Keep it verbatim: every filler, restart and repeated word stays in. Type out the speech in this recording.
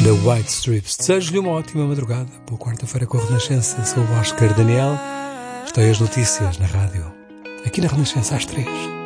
The White Stripes. Desejo-lhe uma ótima madrugada. Boa quarta-feira com a Renascença. Sou o Oscar Daniel. Estou às notícias na rádio. Aqui na Renascença às três.